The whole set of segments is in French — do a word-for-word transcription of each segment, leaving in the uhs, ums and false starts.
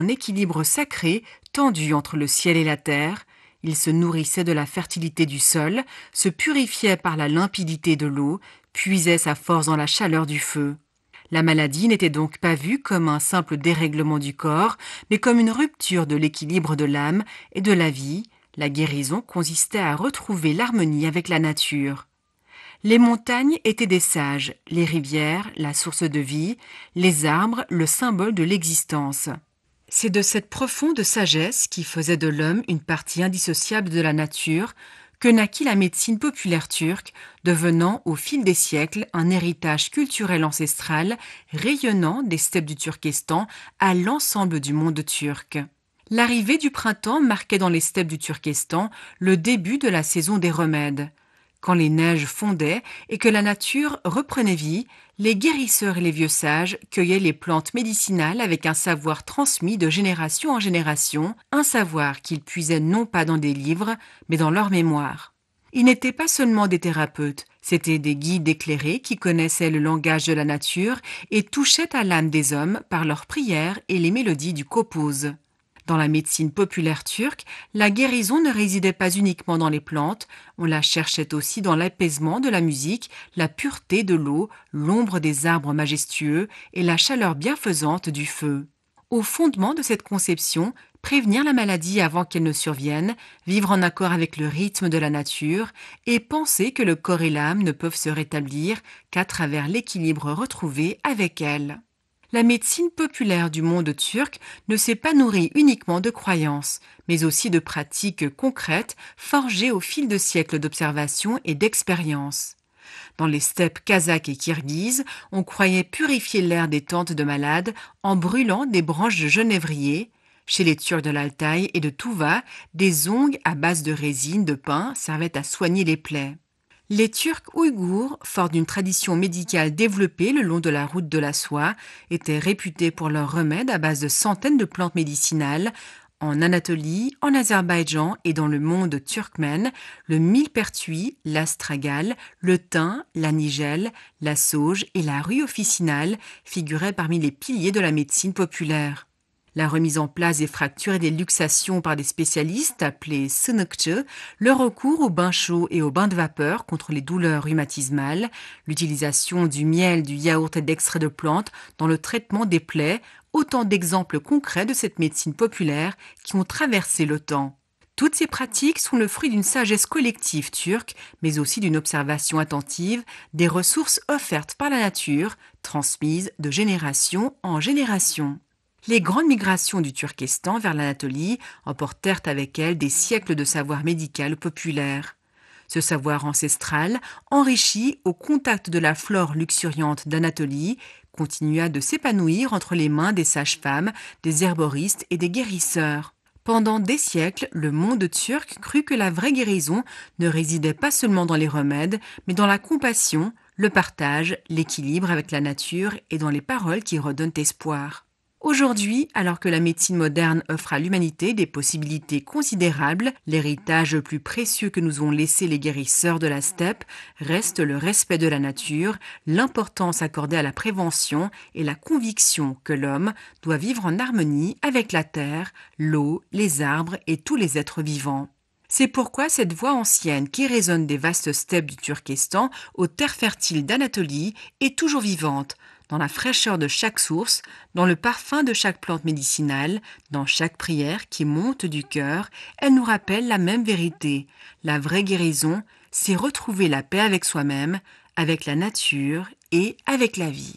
un équilibre sacré tendu entre le ciel et la terre. Il se nourrissait de la fertilité du sol, se purifiait par la limpidité de l'eau, puisait sa force dans la chaleur du feu. La maladie n'était donc pas vue comme un simple dérèglement du corps, mais comme une rupture de l'équilibre de l'âme et de la vie. La guérison consistait à retrouver l'harmonie avec la nature. Les montagnes étaient des sages, les rivières, la source de vie, les arbres, le symbole de l'existence. C'est de cette profonde sagesse qui faisait de l'homme une partie indissociable de la nature que naquit la médecine populaire turque, devenant au fil des siècles un héritage culturel ancestral rayonnant des steppes du Turkestan à l'ensemble du monde turc. L'arrivée du printemps marquait dans les steppes du Turkestan le début de la saison des remèdes. Quand les neiges fondaient et que la nature reprenait vie, les guérisseurs et les vieux sages cueillaient les plantes médicinales avec un savoir transmis de génération en génération, un savoir qu'ils puisaient non pas dans des livres, mais dans leur mémoire. Ils n'étaient pas seulement des thérapeutes, c'étaient des guides éclairés qui connaissaient le langage de la nature et touchaient à l'âme des hommes par leurs prières et les mélodies du kopuz. Dans la médecine populaire turque, la guérison ne résidait pas uniquement dans les plantes, on la cherchait aussi dans l'apaisement de la musique, la pureté de l'eau, l'ombre des arbres majestueux et la chaleur bienfaisante du feu. Au fondement de cette conception, prévenir la maladie avant qu'elle ne survienne, vivre en accord avec le rythme de la nature et penser que le corps et l'âme ne peuvent se rétablir qu'à travers l'équilibre retrouvé avec elle. La médecine populaire du monde turc ne s'est pas nourrie uniquement de croyances, mais aussi de pratiques concrètes forgées au fil de siècles d'observation et d'expérience. Dans les steppes kazakhes et kirghizes, on croyait purifier l'air des tentes de malades en brûlant des branches de genévrier. Chez les Turcs de l'Altaï et de Touva, des ongles à base de résine de pin servaient à soigner les plaies. Les Turcs ouïghours, forts d'une tradition médicale développée le long de la route de la soie, étaient réputés pour leurs remèdes à base de centaines de plantes médicinales. En Anatolie, en Azerbaïdjan et dans le monde turkmène, le millepertuis, l'astragale, le thym, la nigelle, la sauge et la rue officinale figuraient parmi les piliers de la médecine populaire. La remise en place des fractures et des luxations par des spécialistes appelés sınıkçı, le recours au bain chaud et au bain de vapeur contre les douleurs rhumatismales, l'utilisation du miel, du yaourt et d'extraits de plantes dans le traitement des plaies, autant d'exemples concrets de cette médecine populaire qui ont traversé le temps. Toutes ces pratiques sont le fruit d'une sagesse collective turque, mais aussi d'une observation attentive des ressources offertes par la nature, transmises de génération en génération. Les grandes migrations du Turkestan vers l'Anatolie emportèrent avec elles des siècles de savoir médical populaire. Ce savoir ancestral, enrichi au contact de la flore luxuriante d'Anatolie, continua de s'épanouir entre les mains des sages-femmes, des herboristes et des guérisseurs. Pendant des siècles, le monde turc crut que la vraie guérison ne résidait pas seulement dans les remèdes, mais dans la compassion, le partage, l'équilibre avec la nature et dans les paroles qui redonnent espoir. Aujourd'hui, alors que la médecine moderne offre à l'humanité des possibilités considérables, l'héritage le plus précieux que nous ont laissé les guérisseurs de la steppe reste le respect de la nature, l'importance accordée à la prévention et la conviction que l'homme doit vivre en harmonie avec la terre, l'eau, les arbres et tous les êtres vivants. C'est pourquoi cette voix ancienne qui résonne des vastes steppes du Turkestan aux terres fertiles d'Anatolie est toujours vivante, dans la fraîcheur de chaque source, dans le parfum de chaque plante médicinale, dans chaque prière qui monte du cœur, elle nous rappelle la même vérité. La vraie guérison, c'est retrouver la paix avec soi-même, avec la nature et avec la vie.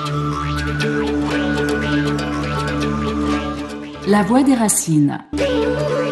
La voix des racines.